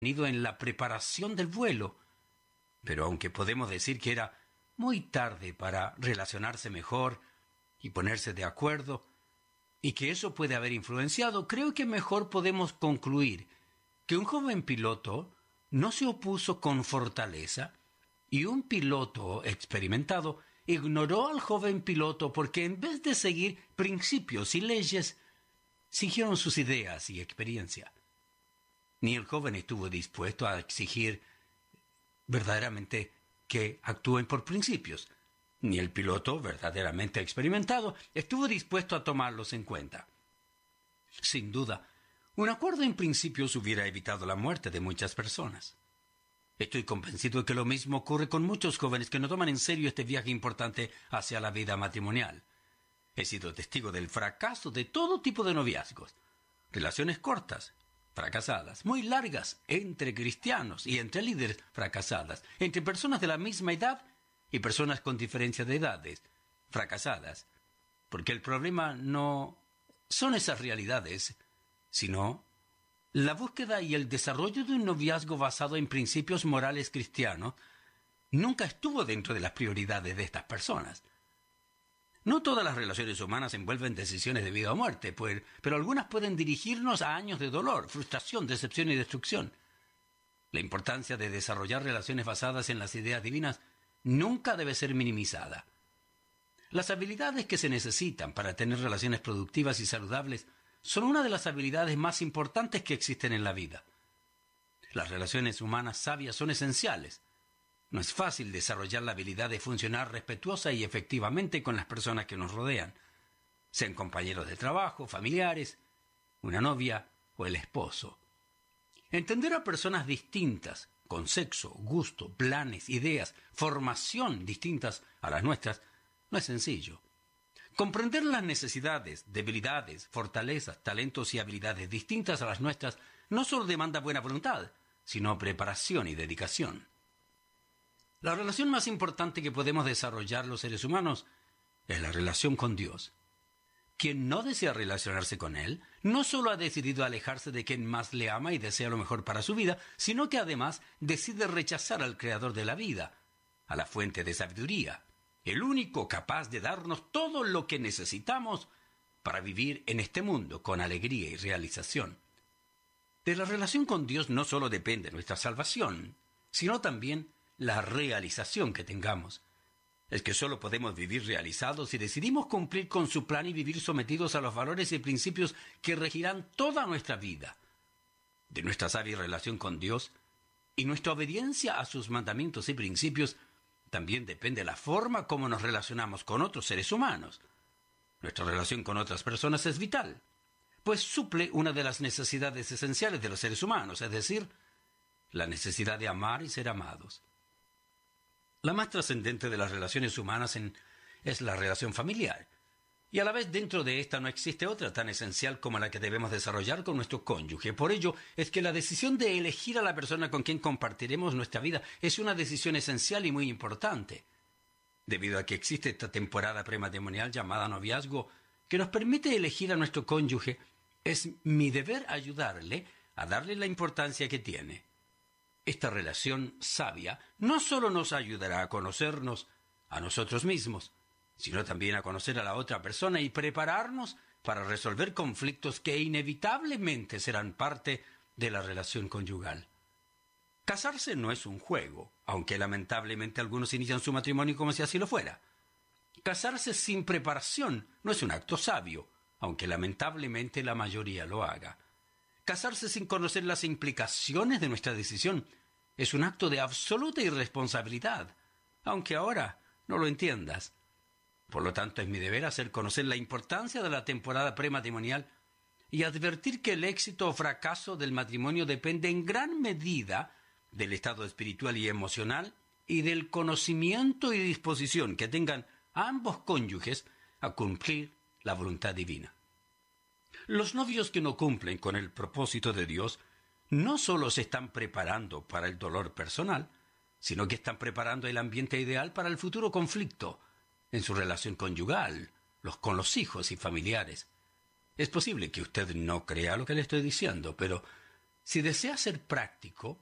en la preparación del vuelo. Pero aunque podemos decir que era muy tarde para relacionarse mejor y ponerse de acuerdo, y que eso puede haber influenciado, creo que mejor podemos concluir que un joven piloto no se opuso con fortaleza y un piloto experimentado ignoró al joven piloto porque en vez de seguir principios y leyes, siguieron sus ideas y experiencia. Ni el joven estuvo dispuesto a exigir verdaderamente que actúen por principios, ni el piloto verdaderamente experimentado estuvo dispuesto a tomarlos en cuenta. Sin duda, un acuerdo en principios hubiera evitado la muerte de muchas personas. Estoy convencido de que lo mismo ocurre con muchos jóvenes que no toman en serio este viaje importante hacia la vida matrimonial. He sido testigo del fracaso de todo tipo de noviazgos, relaciones cortas, fracasadas, muy largas, entre cristianos y entre líderes fracasadas, entre personas de la misma edad y personas con diferencia de edades fracasadas, porque el problema no son esas realidades, sino la búsqueda y el desarrollo de un noviazgo basado en principios morales cristianos nunca estuvo dentro de las prioridades de estas personas. No todas las relaciones humanas envuelven decisiones de vida o muerte, pero algunas pueden dirigirnos a años de dolor, frustración, decepción y destrucción. La importancia de desarrollar relaciones basadas en las ideas divinas nunca debe ser minimizada. Las habilidades que se necesitan para tener relaciones productivas y saludables son una de las habilidades más importantes que existen en la vida. Las relaciones humanas sabias son esenciales. No es fácil desarrollar la habilidad de funcionar respetuosa y efectivamente con las personas que nos rodean, sean compañeros de trabajo, familiares, una novia o el esposo. Entender a personas distintas, con sexo, gusto, planes, ideas, formación distintas a las nuestras, no es sencillo. Comprender las necesidades, debilidades, fortalezas, talentos y habilidades distintas a las nuestras no solo demanda buena voluntad, sino preparación y dedicación. La relación más importante que podemos desarrollar los seres humanos es la relación con Dios. Quien no desea relacionarse con Él, no solo ha decidido alejarse de quien más le ama y desea lo mejor para su vida, sino que además decide rechazar al Creador de la vida, a la fuente de sabiduría, el único capaz de darnos todo lo que necesitamos para vivir en este mundo con alegría y realización. De la relación con Dios no solo depende nuestra salvación, sino también la realización que tengamos. Es que solo podemos vivir realizados si decidimos cumplir con su plan y vivir sometidos a los valores y principios que regirán toda nuestra vida. De nuestra sabia relación con Dios y nuestra obediencia a sus mandamientos y principios también depende la forma como nos relacionamos con otros seres humanos. Nuestra relación con otras personas es vital, pues suple una de las necesidades esenciales de los seres humanos, es decir, la necesidad de amar y ser amados. La más trascendente de las relaciones humanas es la relación familiar, y a la vez dentro de esta no existe otra tan esencial como la que debemos desarrollar con nuestro cónyuge. Por ello es que la decisión de elegir a la persona con quien compartiremos nuestra vida es una decisión esencial y muy importante, debido a que existe esta temporada prematrimonial llamada noviazgo que nos permite elegir a nuestro cónyuge. Es mi deber ayudarle a darle la importancia que tiene. Esta relación sabia no solo nos ayudará a conocernos a nosotros mismos, sino también a conocer a la otra persona y prepararnos para resolver conflictos que inevitablemente serán parte de la relación conyugal. Casarse no es un juego, aunque lamentablemente algunos inician su matrimonio como si así lo fuera. Casarse sin preparación no es un acto sabio, aunque lamentablemente la mayoría lo haga. Casarse sin conocer las implicaciones de nuestra decisión es un acto de absoluta irresponsabilidad, aunque ahora no lo entiendas. Por lo tanto, es mi deber hacer conocer la importancia de la temporada prematrimonial y advertir que el éxito o fracaso del matrimonio depende en gran medida del estado espiritual y emocional y del conocimiento y disposición que tengan ambos cónyuges a cumplir la voluntad divina. Los novios que no cumplen con el propósito de Dios no solo se están preparando para el dolor personal, sino que están preparando el ambiente ideal para el futuro conflicto en su relación conyugal, con los hijos y familiares. Es posible que usted no crea lo que le estoy diciendo, pero Si desea ser práctico,